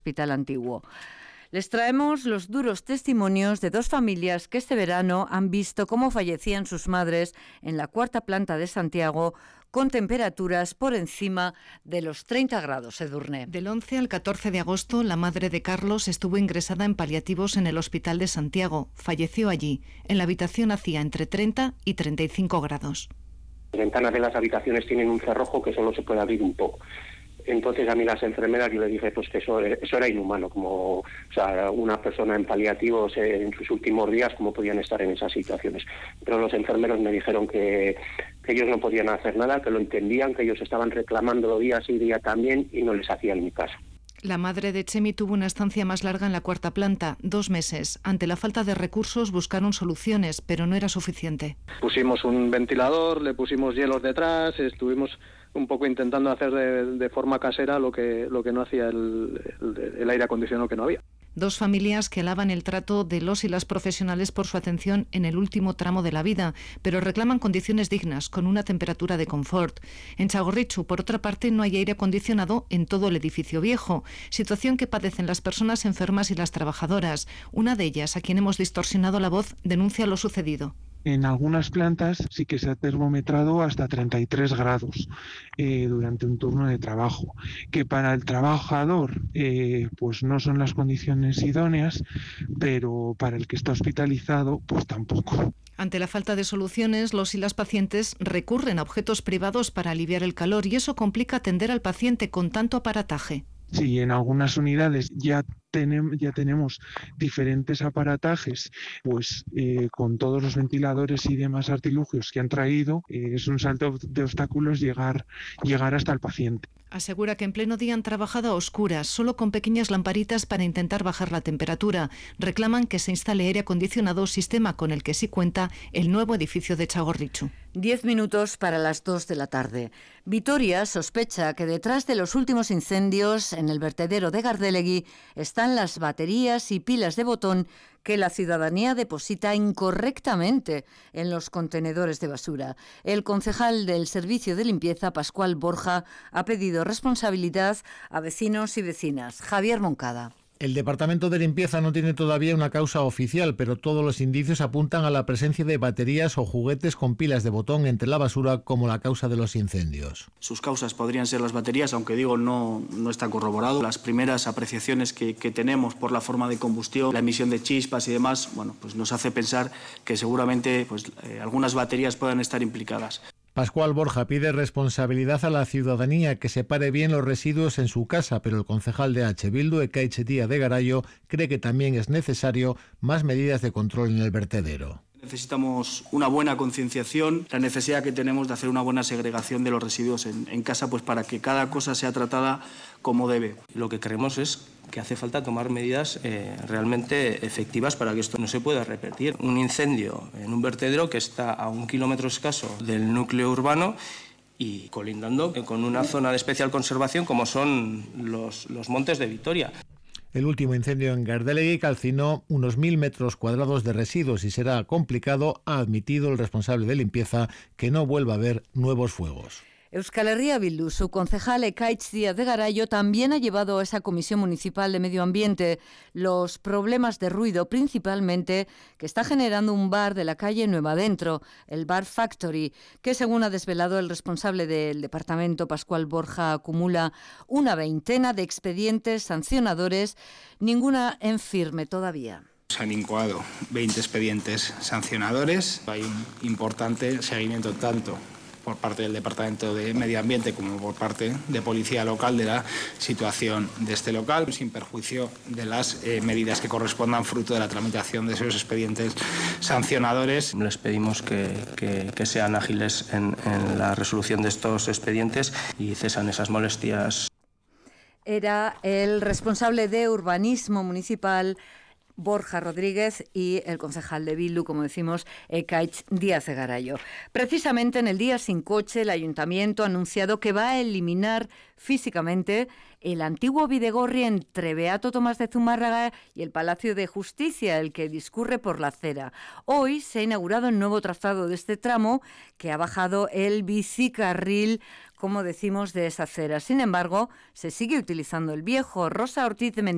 Hospital Antiguo. Les traemos los duros testimonios de dos familias que este verano han visto cómo fallecían sus madres en la cuarta planta de Santiago con temperaturas por encima de los 30 grados, Edurne. Del 11 al 14 de agosto, la madre de Carlos estuvo ingresada en paliativos en el Hospital de Santiago. Falleció allí. En la habitación hacía entre 30 y 35 grados. Las ventanas de las habitaciones tienen un cerrojo que solo se puede abrir un poco. Entonces a mí las enfermeras, yo le dije pues que eso era inhumano, como, o sea, una persona en paliativos en sus últimos días, cómo podían estar en esas situaciones. Pero los enfermeros me dijeron que ellos no podían hacer nada, que lo entendían, que ellos estaban reclamándolo día sí día también y no les hacían ni caso. La madre de Chemi tuvo una estancia más larga en la cuarta planta, 2 meses. Ante la falta de recursos buscaron soluciones, pero no era suficiente. Pusimos un ventilador, le pusimos hielos detrás, estuvimos un poco intentando hacer de forma casera lo que no hacía el aire acondicionado que no había. Dos familias que alaban el trato de los y las profesionales por su atención en el último tramo de la vida, pero reclaman condiciones dignas, con una temperatura de confort. En Txagorritxu, por otra parte, no hay aire acondicionado en todo el edificio viejo, situación que padecen las personas enfermas y las trabajadoras. Una de ellas, a quien hemos distorsionado la voz, denuncia lo sucedido. En algunas plantas sí que se ha termometrado hasta 33 grados durante un turno de trabajo, que para el trabajador pues no son las condiciones idóneas, pero para el que está hospitalizado pues tampoco. Ante la falta de soluciones, los y las pacientes recurren a objetos privados para aliviar el calor y eso complica atender al paciente con tanto aparataje. Sí, en algunas unidades ya tenemos diferentes aparatajes, pues con todos los ventiladores y demás artilugios que han traído, es un salto de obstáculos llegar hasta el paciente. Asegura que en pleno día han trabajado a oscuras, solo con pequeñas lamparitas para intentar bajar la temperatura. Reclaman que se instale aire acondicionado, sistema con el que sí cuenta el nuevo edificio de Txagorritxu. 10 minutos para las 2 de la tarde. Vitoria sospecha que detrás de los últimos incendios en el vertedero de Gardelegui están las baterías y pilas de botón que la ciudadanía deposita incorrectamente en los contenedores de basura. El concejal del Servicio de Limpieza, Pascual Borja, ha pedido responsabilidad a vecinos y vecinas. Javier Moncada. El Departamento de Limpieza no tiene todavía una causa oficial, pero todos los indicios apuntan a la presencia de baterías o juguetes con pilas de botón entre la basura como la causa de los incendios. Sus causas podrían ser las baterías, aunque digo no está corroborado. Las primeras apreciaciones que tenemos por la forma de combustión, la emisión de chispas y demás, bueno, pues nos hace pensar que seguramente algunas baterías puedan estar implicadas. Pascual Borja pide responsabilidad a la ciudadanía, que separe bien los residuos en su casa, pero el concejal de H. Bildu, Ekaitz Díaz de Garayo, cree que también es necesario más medidas de control en el vertedero. Necesitamos una buena concienciación, la necesidad que tenemos de hacer una buena segregación de los residuos en casa, pues para que cada cosa sea tratada como debe. Lo que creemos es que hace falta tomar medidas realmente efectivas para que esto no se pueda repetir. Un incendio en un vertedero que está a 1 kilómetro escaso del núcleo urbano y colindando con una zona de especial conservación como son los Montes de Vitoria. El último incendio en Gardelegui calcinó unos 1.000 metros cuadrados de residuos y será complicado, ha admitido el responsable de limpieza, que no vuelva a haber nuevos fuegos. Euskal Herria Bildu, su concejal Ekaitz Díaz de Garayo, también ha llevado a esa Comisión Municipal de Medio Ambiente los problemas de ruido, principalmente que está generando un bar de la calle Nueva Dentro, el Bar Factory, que según ha desvelado el responsable del departamento, Pascual Borja, acumula una veintena de expedientes sancionadores, ninguna en firme todavía. Se han incoado 20 expedientes sancionadores, hay un importante seguimiento tanto por parte del Departamento de Medio Ambiente como por parte de Policía Local de la situación de este local, sin perjuicio de las medidas que correspondan fruto de la tramitación de esos expedientes sancionadores. Les pedimos que sean ágiles en la resolución de estos expedientes y cesan esas molestias. Era el responsable de urbanismo municipal, Borja Rodríguez, y el concejal de Bildu, como decimos, Ekaitz Díaz de Garayo. Precisamente en el Día Sin Coche, el Ayuntamiento ha anunciado que va a eliminar físicamente el antiguo Bidegorri entre Beato Tomás de Zumárraga y el Palacio de Justicia, el que discurre por la acera. Hoy se ha inaugurado el nuevo trazado de este tramo, que ha bajado el bicicarril, como decimos, de esa acera. Sin embargo, se sigue utilizando el viejo. Rosa Ortiz de